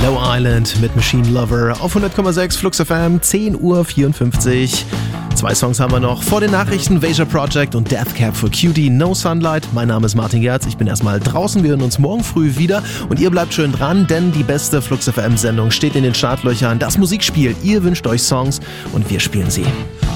Low Island mit Machine Lover auf 100,6 Flux FM, 10:54 Uhr. 2 Songs haben wir noch vor den Nachrichten, Veja Project und Death Cab for Cutie, No Sunlight. Mein Name ist Martin Gerz, ich bin erstmal draußen, wir hören uns morgen früh wieder und ihr bleibt schön dran, denn die beste Flux FM Sendung steht in den Startlöchern, das Musikspiel. Ihr wünscht euch Songs und wir spielen sie.